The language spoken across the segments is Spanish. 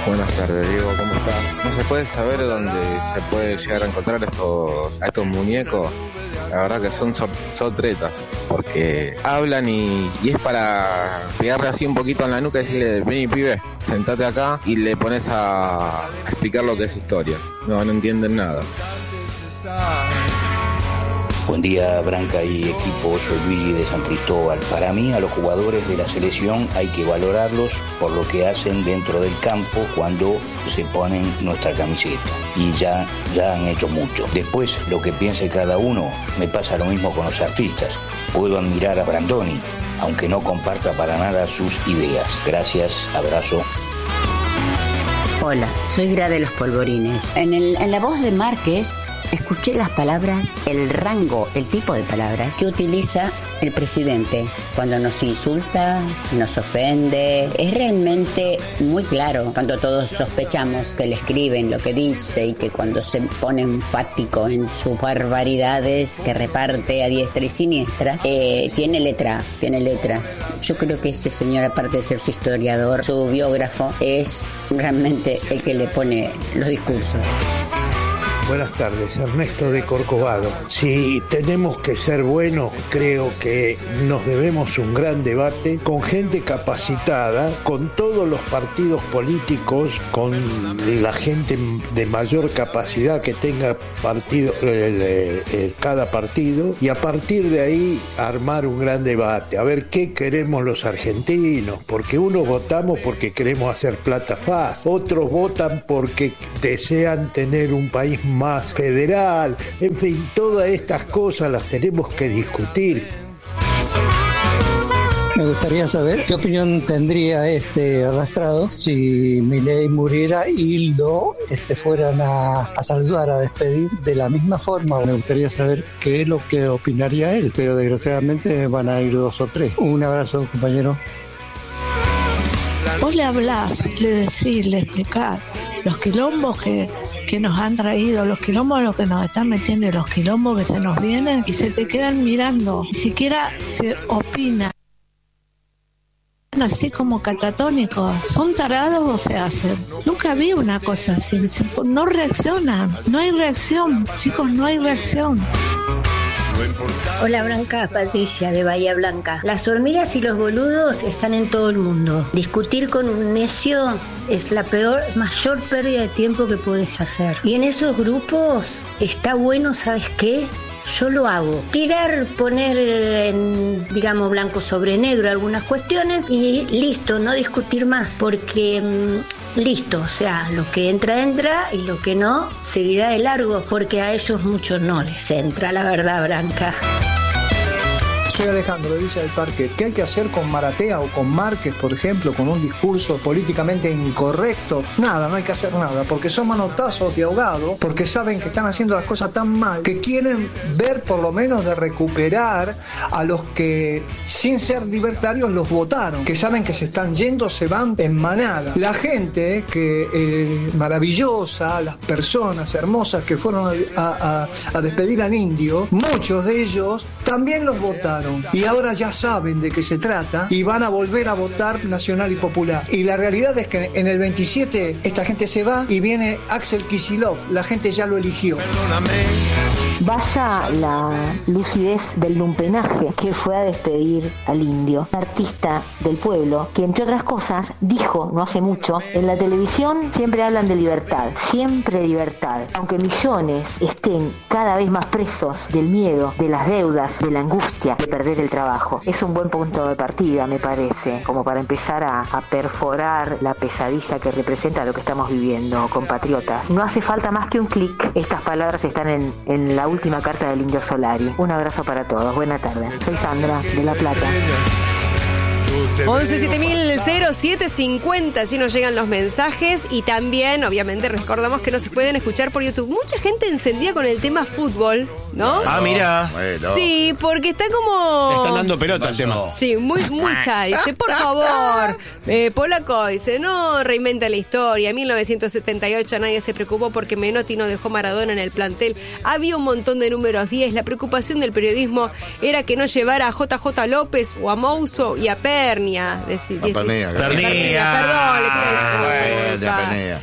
Buenas tardes, Diego, ¿cómo estás? ¿No se puede saber dónde se puede llegar a encontrar a estos muñecos? La verdad que son sotretas, porque hablan y es para pegarle así un poquito en la nuca y decirle, vení pibe, sentate acá y le pones a explicar lo que es historia. No entienden nada. Buen día, Branca y equipo, soy Luigi de San Cristóbal. Para mí, a los jugadores de la selección hay que valorarlos por lo que hacen dentro del campo cuando se ponen nuestra camiseta. Y ya han hecho mucho. Después, lo que piense cada uno, me pasa lo mismo con los artistas. Puedo admirar a Brandoni, aunque no comparta para nada sus ideas. Gracias, abrazo. Hola, soy Gra de los Polvorines. En la voz de Márquez escuché las palabras, el rango, el tipo de palabras que utiliza el presidente cuando nos insulta, nos ofende. Es realmente muy claro cuando todos sospechamos que le escriben lo que dice y que cuando se pone enfático en sus barbaridades que reparte a diestra y siniestra, tiene letra. Yo creo que ese señor, aparte de ser su historiador, su biógrafo, es realmente el que le pone los discursos. Buenas tardes, Ernesto de Corcovado. Si tenemos que ser buenos, creo que nos debemos un gran debate con gente capacitada, con todos los partidos políticos, con la gente de mayor capacidad que tenga cada partido, y a partir de ahí armar un gran debate, a ver qué queremos los argentinos, porque unos votamos porque queremos hacer plata fácil, otros votan porque desean tener un país más federal, en fin, todas estas cosas las tenemos que discutir. Me gustaría saber qué opinión tendría este arrastrado si Milei muriera y lo fueran a saludar, a despedir de la misma forma. Me gustaría saber qué es lo que opinaría él, pero desgraciadamente van a ir 2 o 3. Un abrazo, compañero. Vos le hablás, le decís, le explicás los quilombos que nos han traído, los quilombos los que nos están metiendo y los quilombos que se nos vienen, y se te quedan mirando, ni siquiera te opinan, así como catatónicos. ¿Son tarados o se hacen? Nunca vi una cosa así, no reaccionan, no hay reacción, chicos, no hay reacción. Hola Branca, Patricia de Bahía Blanca. Las hormigas y los boludos están en todo el mundo. Discutir con un necio es la mayor pérdida de tiempo que puedes hacer. Y en esos grupos está bueno, ¿sabes qué? Yo lo hago. Poner en, digamos, blanco sobre negro algunas cuestiones y listo, no discutir más, porque listo, o sea, lo que entra y lo que no seguirá de largo, porque a ellos mucho no les entra, la verdad, Branca. Soy Alejandro de Villa del Parque. ¿Qué hay que hacer con Maratea o con Márquez, por ejemplo, con un discurso políticamente incorrecto? Nada, no hay que hacer nada, porque son manotazos de ahogado, porque saben que están haciendo las cosas tan mal, que quieren ver por lo menos de recuperar a los que, sin ser libertarios, los votaron, que saben que se están yendo, se van en manada. La gente que maravillosa, las personas hermosas que fueron a despedir al indio, muchos de ellos también los votaron. Y ahora ya saben de qué se trata y van a volver a votar Nacional y Popular. Y la realidad es que en el 27 esta gente se va y viene Axel Kicillof. La gente ya lo eligió. Vaya la lucidez del lumpenaje que fue a despedir al indio, un artista del pueblo que, entre otras cosas, dijo no hace mucho: en la televisión siempre hablan de libertad, siempre libertad, aunque millones estén cada vez más presos del miedo, de las deudas, de la angustia de perder el trabajo. Es un buen punto de partida, me parece, como para empezar a perforar la pesadilla que representa lo que estamos viviendo, compatriotas. No hace falta más que un clic. Estas palabras están en la última carta del Indio Solari. Un abrazo para todos. Buena tarde. Soy Sandra, de La Plata. 11700750, allí nos llegan los mensajes y también, obviamente, recordamos que nos pueden escuchar por YouTube. Mucha gente encendida con el tema fútbol, ¿no? Ah, mira. Bueno. Sí, porque está como... Le están dando pelota al tema. Sí, mucha. Dice, por favor, Polaco, dice, no reinventa la historia. En 1978 nadie se preocupó porque Menotti no dejó Maradona en el plantel. Había un montón de números 10. La preocupación del periodismo era que no llevara a JJ López o a Mouso y a Pernia. Pernilla. Perdón, le pido Chacanea.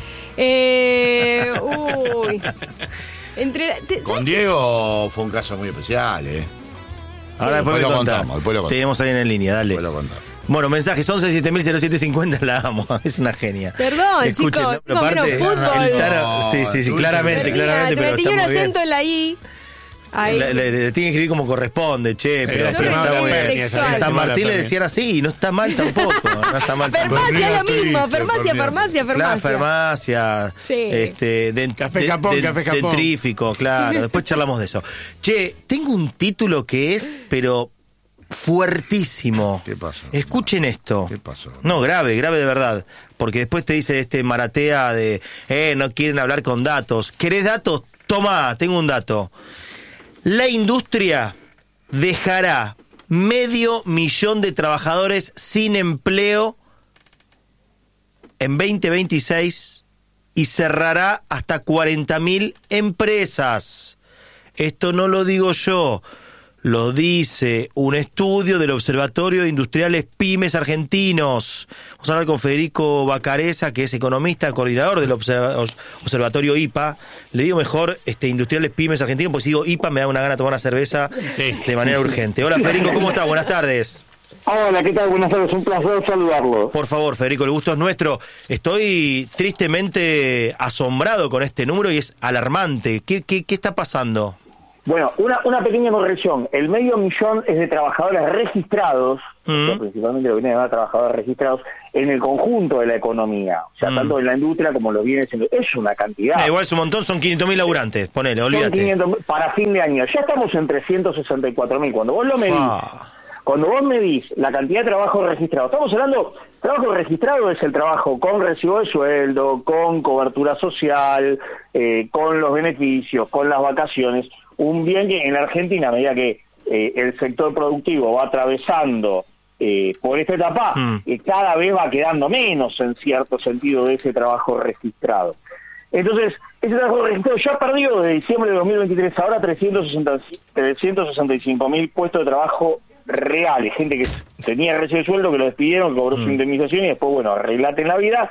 Uy. Con Diego fue un caso muy especial, Ahora después lo contamos. Tenemos ahí en línea, dale. Después lo contamos. Bueno, mensajes 11-7000-0750, la amo, es una genia. Perdón, escuchen, chicos, no, pero menos fútbol. Sí, claramente, Te pero metí está un muy bien. acento en la I. Ahí. Le tiene que escribir como corresponde, che, pero está bueno. En San Martín le decían así, y no está mal tampoco. No está mal Farmacia, lo mismo, farmacia. Claro, farmacia. Sí. Café Capón. Dentrífico, claro. Después charlamos de eso. Che, tengo un título que es, pero fuertísimo. ¿Qué pasó? Escuchen esto. ¿Qué pasó? No, grave de verdad. Porque después te dice Maratea de, no quieren hablar con datos. ¿Querés datos? Tomá, tengo un dato. La industria dejará 500.000 de trabajadores sin empleo en 2026 y cerrará hasta 40.000 empresas. Esto no lo digo yo, lo dice un estudio del Observatorio de Industriales Pymes Argentinos. Vamos a hablar con Federico Bacareza, que es economista, coordinador del Observatorio IPA. Le digo mejor Industriales Pymes Argentinos, porque si digo IPA me da una gana de tomar una cerveza de manera urgente. Hola Federico, ¿cómo estás? Buenas tardes. Hola, ¿qué tal? Buenas tardes, un placer saludarlo. Por favor, Federico, el gusto es nuestro. Estoy tristemente asombrado con este número y es alarmante. ¿Qué está pasando? Bueno, una pequeña corrección. El 500.000 es de trabajadores registrados, principalmente lo que viene de trabajadores registrados, en el conjunto de la economía. O sea, tanto en la industria como lo viene siendo. Es una cantidad. Igual es un montón, son 500.000 laburantes. Ponele, olvídate. Para fin de año. Ya estamos en 364.000. Cuando vos lo medís, cuando vos medís la cantidad de trabajos registrados, estamos hablando, trabajo registrado es el trabajo con recibo de sueldo, con cobertura social, con los beneficios, con las vacaciones. Un bien que en la Argentina, a medida que el sector productivo va atravesando por esta etapa, cada vez va quedando menos, en cierto sentido, de ese trabajo registrado. Entonces, ese trabajo registrado ya perdió de diciembre de 2023 ahora 365.000 puestos de trabajo reales, gente que tenía recibo de sueldo, que lo despidieron, que cobró su indemnización y después, bueno, relaten la vida.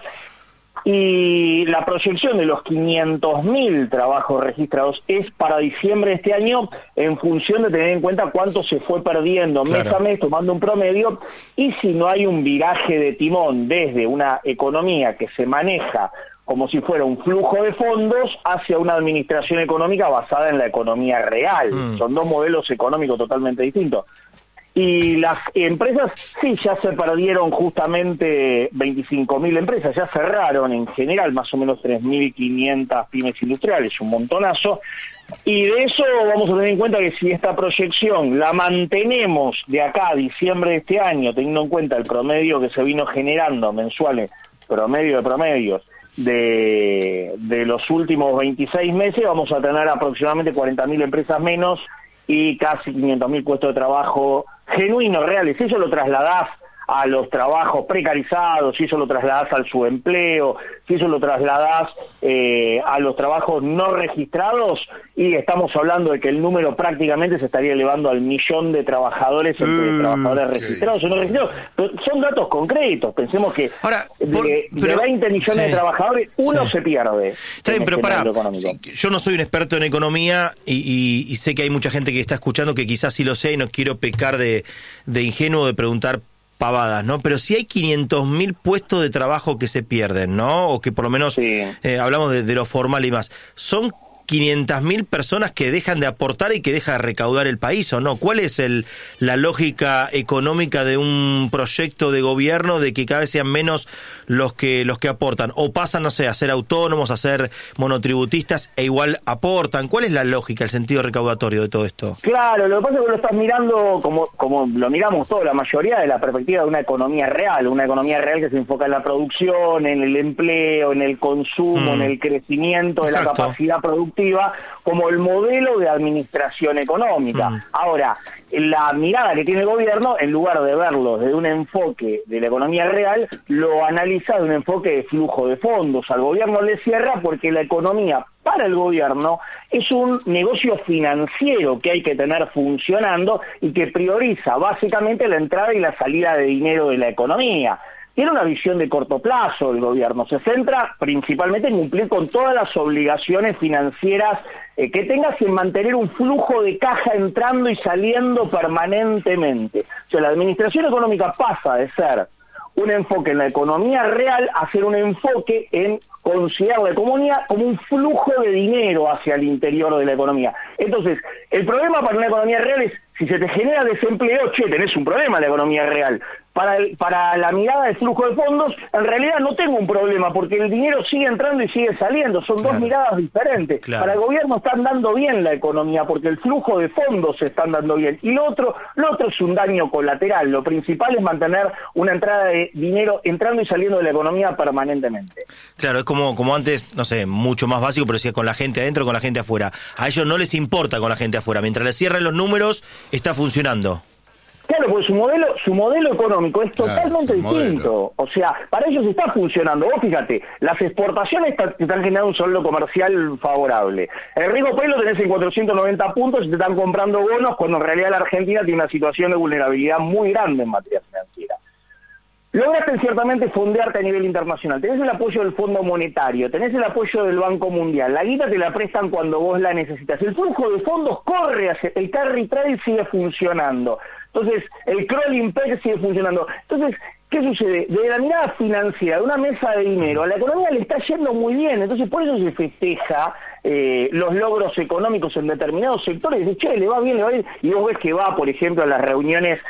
Y la proyección de los 500.000 trabajos registrados es para diciembre de este año, en función de tener en cuenta cuánto se fue perdiendo mes a mes, tomando un promedio, y si no hay un viraje de timón desde una economía que se maneja como si fuera un flujo de fondos hacia una administración económica basada en la economía real. Son dos modelos económicos totalmente distintos. Y las empresas, sí, ya se perdieron justamente 25.000 empresas, ya cerraron en general más o menos 3.500 pymes industriales, un montonazo. Y de eso vamos a tener en cuenta que si esta proyección la mantenemos de acá a diciembre de este año, teniendo en cuenta el promedio que se vino generando mensuales, promedio de promedios, de los últimos 26 meses, vamos a tener aproximadamente 40.000 empresas menos y casi 500.000 puestos de trabajo genuinos, reales. Si eso lo trasladás a los trabajos precarizados, si eso lo trasladás al subempleo, si eso lo trasladás a los trabajos no registrados, y estamos hablando de que el número prácticamente se estaría elevando al 1.000.000 de trabajadores entre trabajadores registrados o no registrados. Pero son datos concretos. Pensemos que de 20 millones de trabajadores, uno se pierde. Está bien, pero pará, yo no soy un experto en economía y sé que hay mucha gente que está escuchando que quizás sí lo sé y no quiero pecar de ingenuo de preguntar pavadas, ¿no? Pero si hay 500.000 puestos de trabajo que se pierden, ¿no? O que por lo menos hablamos de lo formal y más. ¿Son 500.000 personas que dejan de aportar y que deja de recaudar el país o no? ¿Cuál es la lógica económica de un proyecto de gobierno de que cada vez sean menos los que aportan? ¿O pasan, no sé, a ser autónomos, a ser monotributistas e igual aportan? ¿Cuál es la lógica, el sentido recaudatorio de todo esto? Claro, lo que pasa es que lo estás mirando como lo miramos todos, la mayoría, de la perspectiva de una economía real que se enfoca en la producción, en el empleo, en el consumo, en el crecimiento de la capacidad productiva, como el modelo de administración económica. Ahora, la mirada que tiene el gobierno, en lugar de verlo desde un enfoque de la economía real, lo analiza de un enfoque de flujo de fondos. Al gobierno le cierra porque la economía, para el gobierno, es un negocio financiero que hay que tener funcionando y que prioriza básicamente la entrada y la salida de dinero de la economía. tiene una visión de corto plazo el gobierno, se centra principalmente en cumplir con todas las obligaciones financieras que tengas, en mantener un flujo de caja entrando y saliendo permanentemente. O sea, la administración económica pasa de ser un enfoque en la economía real a ser un enfoque en considerar la economía como un flujo de dinero hacia el interior de la economía. Entonces, el problema para una economía real es, si se te genera desempleo, tenés un problema en la economía real. Para la mirada del flujo de fondos, en realidad no tengo un problema, porque el dinero sigue entrando y sigue saliendo, son dos miradas diferentes. Claro. Para el gobierno está andando bien la economía, porque el flujo de fondos se está andando bien, y lo otro es un daño colateral. Lo principal es mantener una entrada de dinero entrando y saliendo de la economía permanentemente. Claro, es como antes, no sé, mucho más básico, pero decía con la gente adentro, con la gente afuera. A ellos no les importa con la gente afuera, mientras les cierren los números, está funcionando. Claro, porque su modelo económico es totalmente distinto. O sea, para ellos está funcionando. Vos fíjate, las exportaciones te están generando un saldo comercial favorable. El riesgo país lo tenés en 490 puntos y te están comprando bonos, cuando en realidad la Argentina tiene una situación de vulnerabilidad muy grande en materia financiera. Lograste ciertamente fondearte a nivel internacional, tenés el apoyo del Fondo Monetario, tenés el apoyo del Banco Mundial, la guita te la prestan cuando vos la necesitas, el flujo de fondos corre hacia, el carry trade sigue funcionando, entonces el crawling peg sigue funcionando. Entonces, ¿qué sucede? Desde la mirada financiera, de una mesa de dinero, a la economía le está yendo muy bien, entonces por eso se festeja los logros económicos en determinados sectores, y dice, le va bien, y vos ves que va, por ejemplo, a las reuniones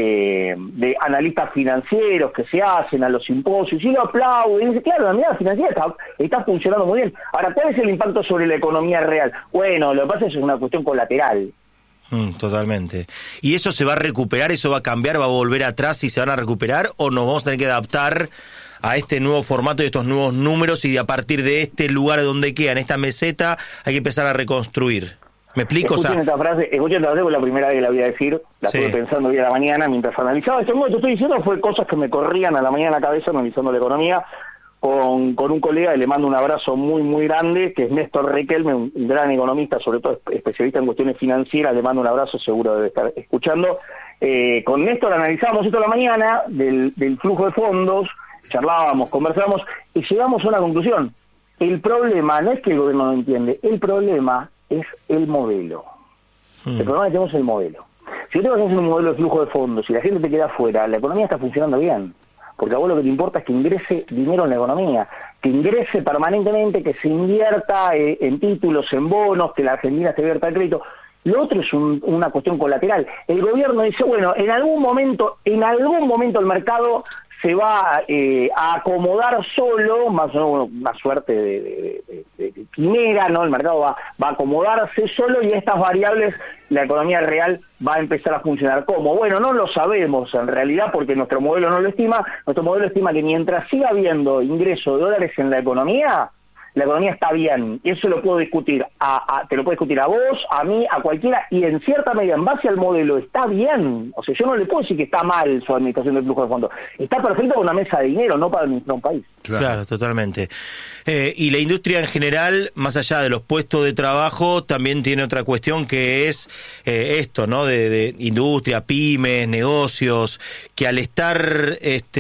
de analistas financieros que se hacen, a los simposios, y lo aplauden, y dice, claro, la mirada financiera está funcionando muy bien. Ahora, ¿cuál es el impacto sobre la economía real? Bueno, lo que pasa es que es una cuestión colateral. Totalmente. ¿Y eso se va a recuperar? ¿Eso va a cambiar? ¿Va a volver atrás y se van a recuperar? ¿O nos vamos a tener que adaptar a este nuevo formato y estos nuevos números, y a partir de este lugar donde queda, en esta meseta, hay que empezar a reconstruir? ¿Me explico? Escuchen esta frase, porque la primera vez que la voy a decir, la estuve pensando hoy a la mañana mientras analizaba. Esto que te estoy diciendo fue cosas que me corrían a la mañana en la cabeza analizando la economía con un colega, y le mando un abrazo muy, muy grande, que es Néstor Riquelme, un gran economista, sobre todo especialista en cuestiones financieras. Le mando un abrazo, seguro debe estar escuchando. Con Néstor analizábamos esto a la mañana, del flujo de fondos, charlábamos, conversábamos, y llegamos a una conclusión. El problema no es que el gobierno no entiende, el problema es el modelo. El problema que tenemos es el modelo. Si tú vas a hacer un modelo de flujo de fondos y la gente te queda afuera, la economía está funcionando bien. Porque a vos lo que te importa es que ingrese dinero en la economía, que ingrese permanentemente, que se invierta en títulos, en bonos, que la Argentina esté abierta al crédito. Lo otro es una cuestión colateral. El gobierno dice, bueno, en algún momento el mercado se va a acomodar solo, más o menos una suerte de quimera, ¿no? El mercado va a acomodarse solo, y estas variables, la economía real va a empezar a funcionar. ¿Cómo? Bueno, no lo sabemos en realidad, porque nuestro modelo no lo estima. Nuestro modelo estima que mientras siga habiendo ingreso de dólares en la economía está bien, y eso lo puedo discutir, te lo puedo discutir a vos, a mí, a cualquiera, y en cierta medida, en base al modelo, está bien. O sea, yo no le puedo decir que está mal su administración del flujo de fondos. Está perfecto con una mesa de dinero, no para administrar un país. Claro, totalmente. Y la industria en general, más allá de los puestos de trabajo, también tiene otra cuestión, que es esto, ¿no? De industria, pymes, negocios, que al estar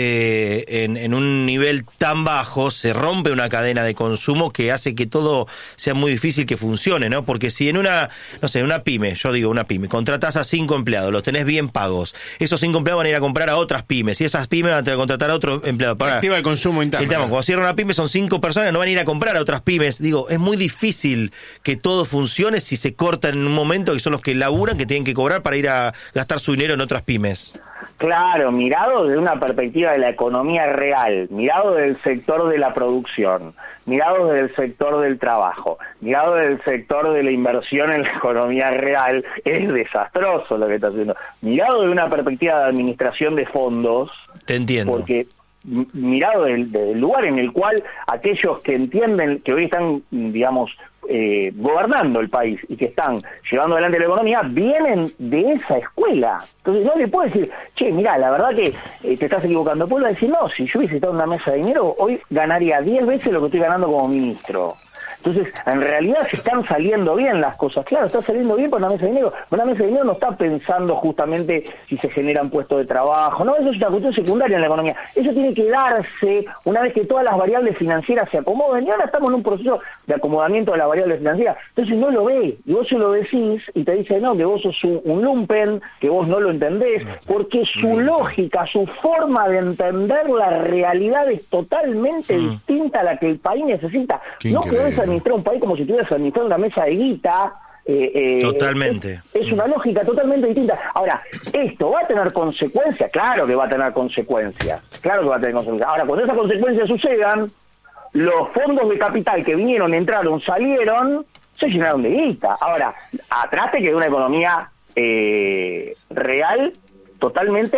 en un nivel tan bajo, se rompe una cadena de consumo que hace que todo sea muy difícil que funcione, ¿no? Porque si en una pyme, contratás a 5 empleados, los tenés bien pagos, esos 5 empleados van a ir a comprar a otras pymes, y esas pymes van a contratar a otros empleados. Activa el consumo interno. Cuando cierra una pyme son 5 personas, no van a ir a comprar a otras pymes. Digo, es muy difícil que todo funcione si se corta en un momento, que son los que laburan, que tienen que cobrar para ir a gastar su dinero en otras pymes. Claro, mirado desde una perspectiva de la economía real, mirado del sector de la producción, mirado desde el sector del trabajo, mirado desde el sector de la inversión en la economía real, es desastroso lo que está haciendo. Mirado desde una perspectiva de administración de fondos, te entiendo. Porque mirado del lugar en el cual aquellos que entienden, que hoy están, digamos, gobernando el país y que están llevando adelante la economía, vienen de esa escuela. Entonces no le puedo decir, mirá, la verdad que te estás equivocando. Puedo decir, no, si yo hubiese estado en una mesa de dinero, hoy ganaría 10 veces lo que estoy ganando como ministro. Entonces, en realidad se están saliendo bien las cosas. Claro, está saliendo bien por una mesa de dinero. Una mesa de dinero no está pensando justamente si se generan puestos de trabajo. No, eso es una cuestión secundaria en la economía. Eso tiene que darse una vez que todas las variables financieras se acomoden. Y ahora estamos en un proceso de acomodamiento de las variables financieras. Entonces no lo ve. Y vos se lo decís y te dice, no, que vos sos un lumpen, que vos no lo entendés. Porque su lógica, su forma de entender la realidad es totalmente distinta a la que el país necesita. No podés administrar un país como si estuvieras administrando una mesa de guita. Totalmente. Es una lógica totalmente distinta. Ahora, ¿esto va a tener consecuencias? Claro que va a tener consecuencias. Claro que va a tener consecuencias. Ahora, cuando esas consecuencias sucedan, los fondos de capital que vinieron, entraron, salieron, se llenaron de guita. Ahora, atrás te quedó una economía real destruida,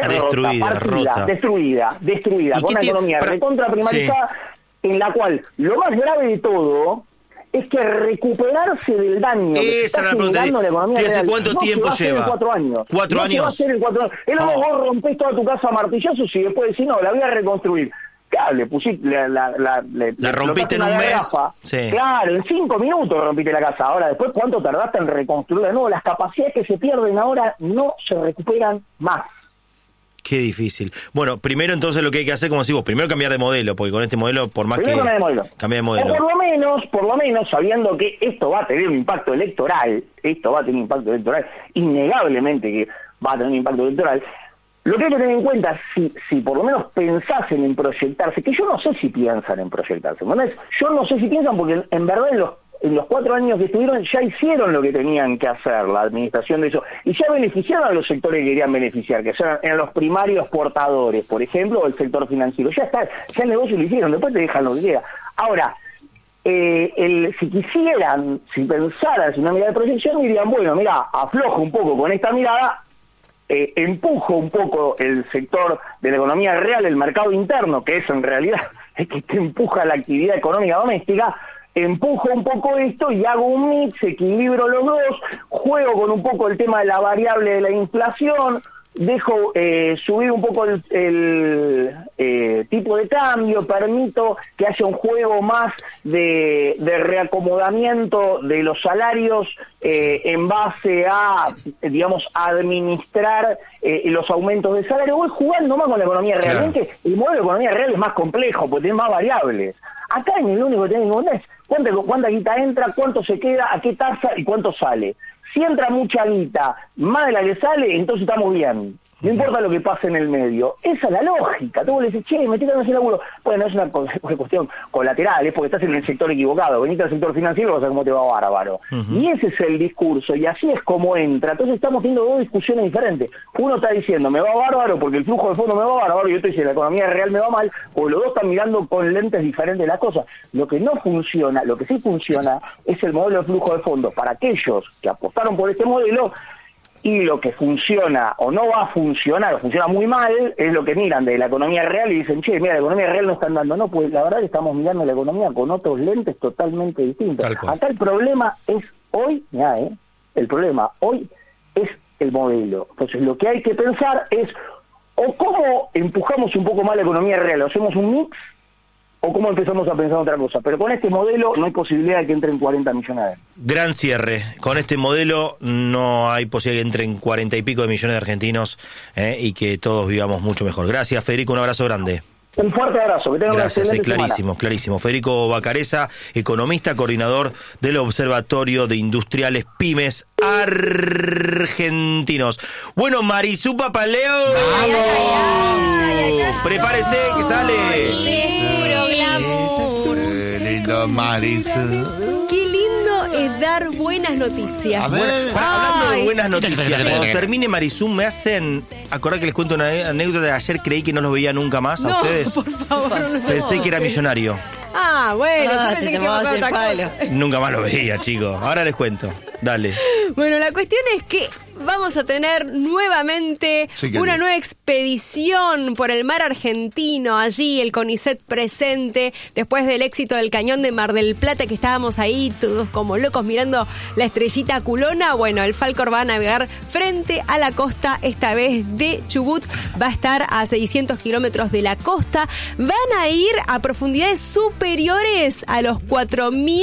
con una economía recontra primarizada, en la cual lo más grave de todo es que recuperarse del daño que está generando la economía real ¿cuánto tiempo lleva? 4 años. 4 años. Se va a hacer en 4 años. Vos rompés toda tu casa a martillazos y después decís, no, la voy a reconstruir. Claro, le pusiste la rompiste en un mes. Sí. Claro, en 5 minutos rompiste la casa. Ahora, después, ¿cuánto tardaste en reconstruirla? No, las capacidades que se pierden ahora no se recuperan más. Qué difícil. Bueno, primero entonces lo que hay que hacer, como decís vos, primero cambiar de modelo, porque con este modelo, por más primero que... Cambiar de modelo. O por lo menos, sabiendo que esto va a tener un impacto electoral, innegablemente que va a tener un impacto electoral, lo que hay que tener en cuenta, si por lo menos pensasen en proyectarse, que yo no sé si piensan en proyectarse, ¿no? Yo no sé si piensan porque en verdad en los 4 años que estuvieron ya hicieron lo que tenían que hacer la administración de eso y ya beneficiaron a los sectores que querían beneficiar, que eran los primarios portadores, por ejemplo, o el sector financiero. Ya está, ya el negocio lo hicieron, después te dejan lo que queda. Ahora, si pensaran en una mirada de proyección, dirían, bueno, mira, aflojo un poco con esta mirada, empujo un poco el sector de la economía real, el mercado interno, que eso en realidad es que te empuja la actividad económica doméstica, empujo un poco esto y hago un mix, equilibro los dos, juego con un poco el tema de la variable de la inflación, dejo subir un poco el tipo de cambio, permito que haya un juego más de reacomodamiento de los salarios en base a, digamos, administrar los aumentos de salario. Voy jugando más con la economía real. Claro. Que el modelo de economía real es más complejo porque tiene más variables. Acá en el único que tiene que contar es cuánta guita entra, cuánto se queda, a qué tasa y cuánto sale. Si entra mucha guita, más de la que sale, entonces estamos bien. No importa lo que pase en el medio. Esa es la lógica. Tú le dices, che, me estoy dando ese laburo. Bueno, es una cuestión colateral, es porque estás en el sector equivocado. Venite al sector financiero y vas a ver cómo te va bárbaro. Y ese es el discurso, y así es como entra. Entonces estamos teniendo dos discusiones diferentes. Uno está diciendo, me va bárbaro porque el flujo de fondo me va bárbaro, y otro dice, la economía real me va mal, porque los dos están mirando con lentes diferentes de las cosas. Lo que no funciona, lo que sí funciona, es el modelo de flujo de fondos para aquellos que apostaron por este modelo. Y lo que funciona o no va a funcionar, o funciona muy mal, es lo que miran de la economía real y dicen, che, mira, la economía real no está andando. No, pues la verdad que estamos mirando la economía con otros lentes totalmente distintos. Acá el problema es hoy, el problema hoy es el modelo. Entonces lo que hay que pensar es, o cómo empujamos un poco más la economía real, o hacemos un mix, o cómo empezamos a pensar otra cosa. Pero con este modelo no hay posibilidad de que entren 40 millones. Gran cierre. Con este modelo no hay posibilidad de que entren 40 y pico de millones de argentinos y que todos vivamos mucho mejor. Gracias, Federico. Un abrazo grande. Un fuerte abrazo. Que tengan Gracias, una excelente clarísimo. Federico Bacareza, economista, coordinador del Observatorio de Industriales Pymes Argentinos. Bueno, Marisú Papaleo. Prepárese que sale. Qué lindo es dar buenas noticias. Hablando de buenas noticias, cuando termine Marisú, me hacen acordar que les cuento una anécdota de ayer. Creí que no los veía nunca más a ustedes. Por favor, Pensé que era millonario. Bueno, yo pensé que iba a otra cosa. Nunca más lo veía, chicos. Ahora les cuento. Dale. Bueno, la cuestión es que vamos a tener nuevamente una nueva expedición por el mar argentino. Allí el CONICET presente, después del éxito del cañón de Mar del Plata, que estábamos ahí todos como locos mirando la estrellita culona. Bueno, el Falcor va a navegar frente a la costa, esta vez de Chubut. Va a estar a 600 kilómetros de la costa. Van a ir a profundidades superiores a los 4.000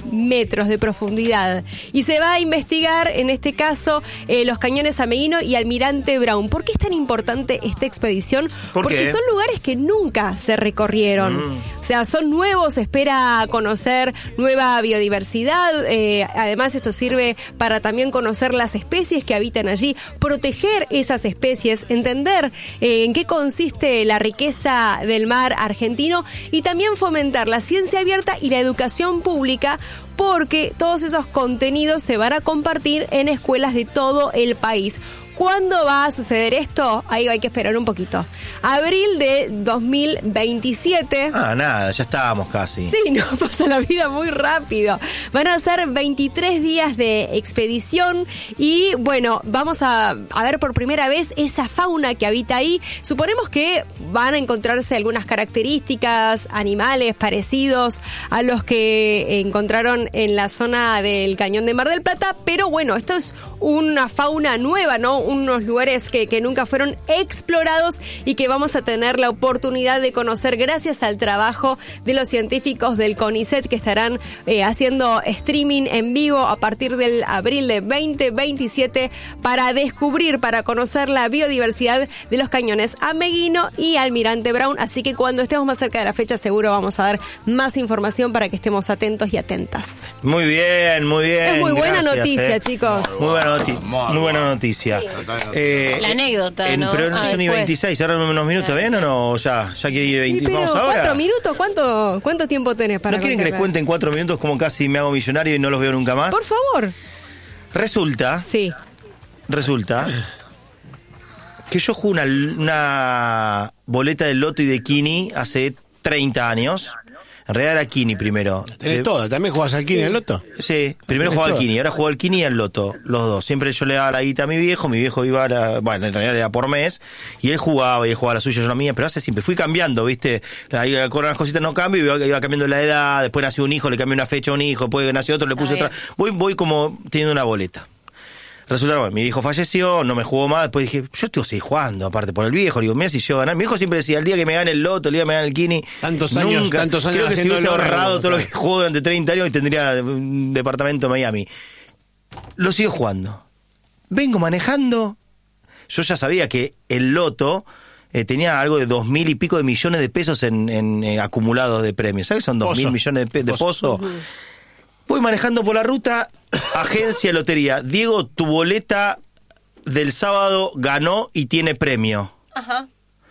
metros de profundidad. Y se va a investigar, en este caso, los cañones Ameguino y Almirante Brown. ¿Por qué es tan importante esta expedición? Porque son lugares que nunca se recorrieron. O sea, son nuevos, se espera conocer nueva biodiversidad. Además, esto sirve para también conocer las especies que habitan allí, proteger esas especies, entender en qué consiste la riqueza del mar argentino y también fomentar la ciencia abierta y la educación pública, porque todos esos contenidos se van a compartir en escuelas de todo el país. ¿Cuándo va a suceder esto? Ahí hay que esperar un poquito. Abril de 2027. Nada, ya estábamos casi. Sí, no, pasa la vida muy rápido. Van a ser 23 días de expedición y, bueno, vamos a ver por primera vez esa fauna que habita ahí. Suponemos que van a encontrarse algunas características, animales parecidos a los que encontraron en la zona del Cañón de Mar del Plata, pero bueno, esto es una fauna nueva, ¿no? Unos lugares que nunca fueron explorados y que vamos a tener la oportunidad de conocer gracias al trabajo de los científicos del CONICET, que estarán haciendo streaming en vivo a partir del abril de 2027 para descubrir, para conocer la biodiversidad de los cañones Ameguino y Almirante Brown. Así que cuando estemos más cerca de la fecha seguro vamos a dar más información para que estemos atentos y atentas. Muy bien, muy bien. Es muy buena noticia, chicos. Muy buena noticia. Sí. La anécdota, Pero no son ni 26, ahora en unos minutos, ¿bien o no? Ya quiere ir 20. Vamos ahora. 4 minutos, ¿cuánto tiempo tenés para ¿No quieren que les cuente en 4 minutos cómo casi me hago millonario y no los veo nunca más? Por favor. Resulta que yo jugué una boleta de loto y de Kini hace 30 años. En realidad era Kini primero. ¿Tenés todo? ¿También jugás al Kini y al loto? Sí, primero jugaba al Kini, ahora juego al Kini y al loto, los dos. Siempre yo le daba la guita a mi viejo iba bueno, en realidad le daba por mes, y él jugaba la suya, yo la mía, pero hace siempre fui cambiando, ¿viste? Ahí con las cositas no cambio, iba cambiando la edad, después nació un hijo, le cambié una fecha a un hijo, después nació otro, le puse otra. Voy como teniendo una boleta. Resulta, bueno, mi hijo falleció, no me jugó más, después dije, yo tengo que seguir jugando, aparte por el viejo, digo, mira si yo ganar. Mi hijo siempre decía, el día que me gane el loto, el día que me gane el Kini. Tantos años creo que si hubiese ahorrado todo lo que jugó durante 30 años y tendría un departamento en Miami. Lo sigo jugando. Vengo manejando. Yo ya sabía que el loto tenía algo de 2.000 y pico de millones de pesos en acumulados de premios. ¿Sabes? Son 2.000 millones de pozo. Voy manejando por la ruta, agencia lotería. Diego, tu boleta del sábado ganó y tiene premio. Ajá.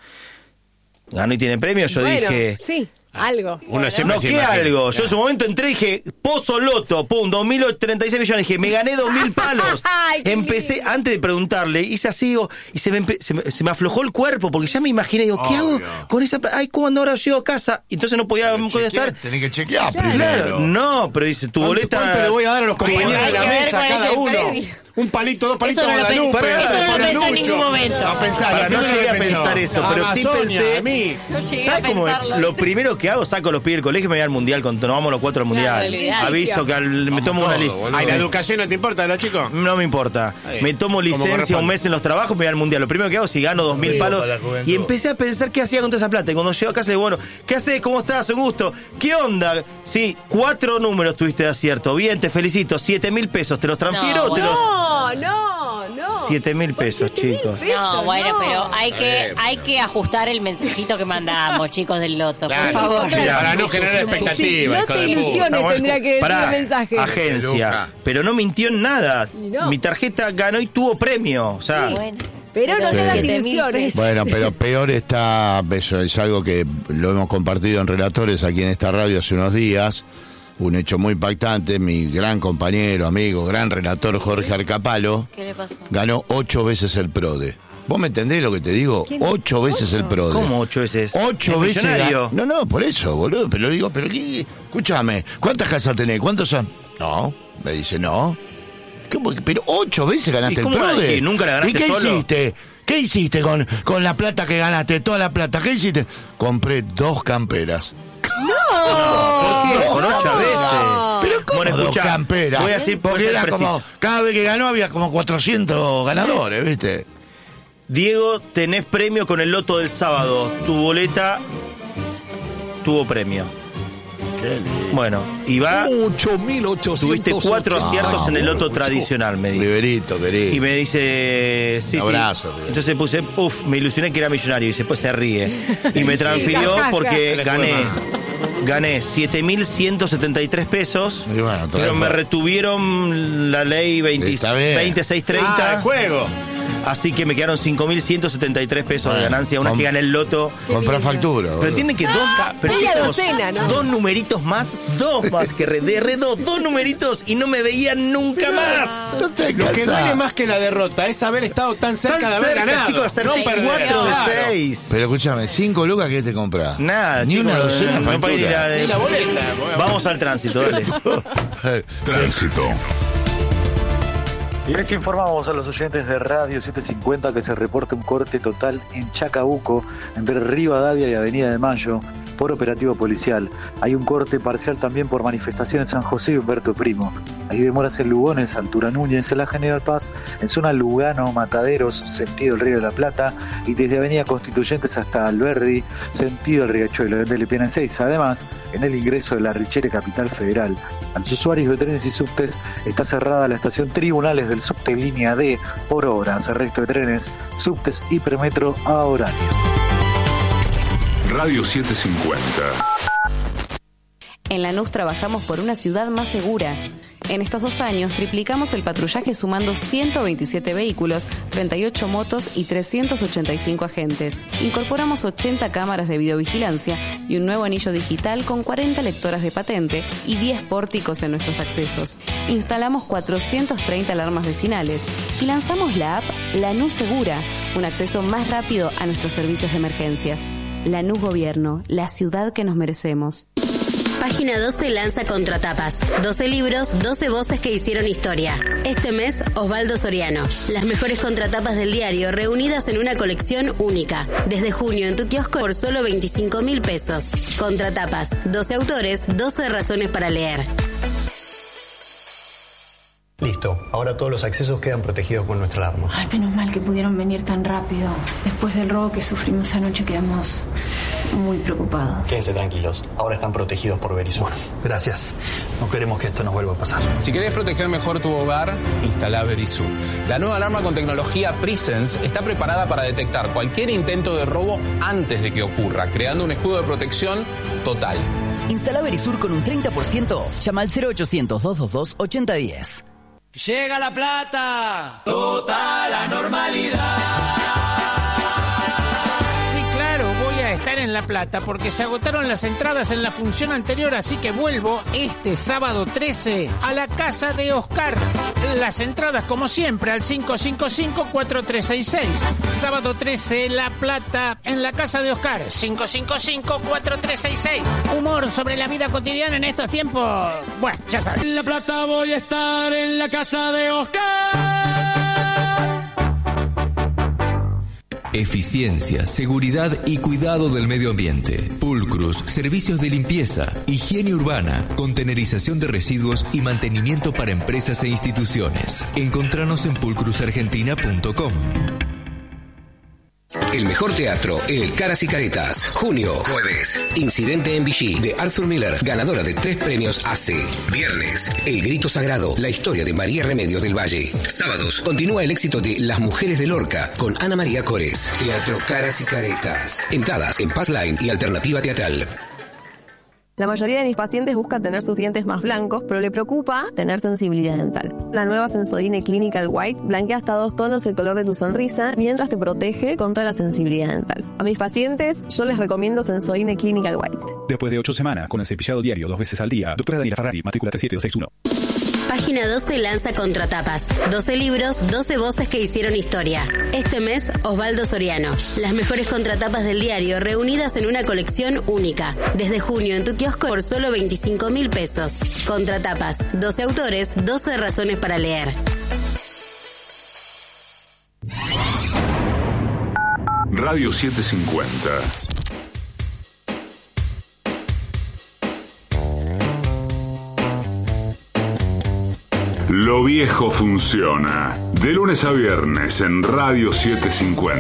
Ganó y tiene premio, yo dije... Sí, algo. ¿Qué algo? Yo en su momento entré y dije, Pozo Loto, pum, 2.036 millones. Dije, me gané 2.000 palos. Empecé, antes de preguntarle, hice así, y se me aflojó el cuerpo, porque ya me imaginé, digo, ¿qué hago con esa plata? Ay, ¿cuándo ahora llego a casa? Entonces no podía contestar. Tenés que chequear primero. No, pero dice, tu boleta... ¿Cuánto le voy a dar a los compañeros de la mesa a cada uno? Un palito, 2 palitos de Guadalupe. Eso no lo pensé en ningún momento. No llegué a pensar eso, pero sí pensé... ¿Sabes cómo es? Lo primero que hago, saco los pibes del colegio y me voy al mundial, nos vamos los 4 al mundial. Aviso que me tomo una lista. ¿La educación no te importa, los chicos? No me importa. Me tomo licencia un mes en los trabajos, me voy al mundial. Lo primero que hago es si gano 2.000 palos. Y empecé a pensar qué hacía con toda esa plata. Y cuando llego a casa le digo, bueno, ¿qué haces? ¿Cómo estás? Un gusto. ¿Qué onda? Sí, 4 números tuviste de acierto. Bien, te felicito. 7.000 pesos. ¿Te los transfiero o te los...? No. 7.000 pesos, chicos. No, bueno, pero hay que ajustar el mensajito que mandamos, chicos del loto, por favor. Para no generar expectativas. No te ilusiones, tendría que decir el mensaje. Agencia. Pero no mintió en nada. Mi tarjeta ganó y tuvo premio. O sea... Pero no te das ilusiones. Bueno, pero peor está, eso es algo que lo hemos compartido en Relatores aquí en esta radio hace unos días. Un hecho muy impactante, mi gran compañero, amigo, gran relator Jorge Arcapalo. ¿Qué le pasó? Ganó 8 veces el PRODE. ¿Vos me entendés lo que te digo? 8 veces el PRODE. ¿Cómo 8 veces? 8 veces. No, por eso, boludo. Pero digo, escúchame, ¿cuántas casas tenés? ¿Cuántos son? No, me dice, no. ¿Cómo? Pero 8 veces ganaste el PRODE. ¿Y nunca la ganaste ¿Y qué solo? hiciste? ¿Qué hiciste con la plata que ganaste? Toda la plata. ¿Qué hiciste? Compré 2 camperas. ¿Por qué? Por 8 veces. Pero ¿cómo bueno, escuchá, camperas? Voy a decir porque era como, cada vez que ganó había como 400 ganadores, ¿viste? Diego, tenés premio con el loto del sábado. Tu boleta tuvo premio. Bueno, y va... 8.800. Tuviste 4 aciertos en el loto tradicional, me dijo. Riverito, querido. Y me dice... Sí, un abrazo, sí. Entonces puse, me ilusioné que era millonario. Y después se ríe. Y me transfirió porque gané 7.173 pesos. Y bueno, pero me retuvieron la ley 2630. De juego. Así que me quedaron 5.173 pesos de ganancia, una que gané el loto. Comprá factura. Pero entienden que dos numeritos más, que dos numeritos y no me veían nunca más. Lo que duele más que la derrota es haber estado tan cerca de haber ganado. Chicos, acerté 4 de 6. Pero escúchame, 5 lucas, ¿qué te compras? Nada, ni chicos, una docena factura. Ni la boleta. Vamos al tránsito, dale. Tránsito. Les informamos a los oyentes de Radio 750 que se reporta un corte total en Chacabuco, entre Rivadavia y Avenida de Mayo, por operativo policial. Hay un corte parcial también por manifestación en San José y Humberto Primo. Hay demoras en Lugones, Altura Núñez, en la General Paz, en zona Lugano, Mataderos, sentido el Río de la Plata, y desde Avenida Constituyentes hasta Alberdi, sentido el Riachuelo, en Belipiana en 6. Además, en el ingreso de la Richere Capital Federal. A los usuarios de trenes y subtes está cerrada la estación Tribunales del subte línea D por horas. El resto de trenes, subtes y premetro a horario. Radio 750. En Lanús trabajamos por una ciudad más segura. En estos 2 años triplicamos el patrullaje sumando 127 vehículos, 38 motos y 385 agentes. Incorporamos 80 cámaras de videovigilancia y un nuevo anillo digital con 40 lectoras de patente y 10 pórticos en nuestros accesos. Instalamos 430 alarmas vecinales y lanzamos la app Lanús Segura, un acceso más rápido a nuestros servicios de emergencias. Lanús Gobierno, la ciudad que nos merecemos. Página 12 lanza Contratapas. 12 libros, 12 voces que hicieron historia. Este mes, Osvaldo Soriano. Las mejores contratapas del diario reunidas en una colección única. Desde junio en tu kiosco por solo 25.000 pesos. Contratapas. 12 autores, 12 razones para leer. Listo, ahora todos los accesos quedan protegidos con nuestra alarma. Ay, menos mal que pudieron venir tan rápido. Después del robo que sufrimos anoche quedamos muy preocupados. Quédense tranquilos, ahora están protegidos por Verisur. Gracias, no queremos que esto nos vuelva a pasar. Si querés proteger mejor tu hogar, instala Verisur. La nueva alarma con tecnología Presence está preparada para detectar cualquier intento de robo antes de que ocurra, creando un escudo de protección total. Instala Verisur con un 30% off. Llama al 0800-222-8010. Llega la plata, total la normalidad. Sí, claro, voy a estar en La Plata porque se agotaron las entradas en la función anterior, así que vuelvo este sábado 13 a la casa de Oscar. Las entradas, como siempre, al 555-4366. Sábado 13, La Plata, en la casa de Oscar. 555-4366. Humor sobre la vida cotidiana en estos tiempos. Bueno, ya sabes. En La Plata voy a estar en la casa de Oscar. Eficiencia, seguridad y cuidado del medio ambiente. Pulcrus, servicios de limpieza, higiene urbana, contenerización de residuos y mantenimiento para empresas e instituciones. Encontranos en pulcrusargentina.com. El mejor teatro, el Caras y Caretas. Junio, jueves. Incidente en Vichy, de Arthur Miller, ganadora de 3 premios AC. Viernes, El Grito Sagrado, la historia de María Remedios del Valle. Sábados, continúa el éxito de Las Mujeres de Lorca, con Ana María Cores. Teatro Caras y Caretas. Entradas en Passline y Alternativa Teatral. La mayoría de mis pacientes buscan tener sus dientes más blancos, pero le preocupa tener sensibilidad dental. La nueva Sensodyne Clinical White blanquea hasta 2 tonos el color de tu sonrisa, mientras te protege contra la sensibilidad dental. A mis pacientes, yo les recomiendo Sensodyne Clinical White. Después de 8 semanas, con el cepillado diario 2 veces al día, doctora Daniela Ferrari, matrícula 37261. Página 12 lanza Contratapas. 12 libros, 12 voces que hicieron historia. Este mes, Osvaldo Soriano. Las mejores contratapas del diario reunidas en una colección única. Desde junio en tu kiosco por solo 25.000 pesos. Contratapas. 12 autores, 12 razones para leer. Radio 750. Lo viejo funciona. De lunes a viernes en Radio 750.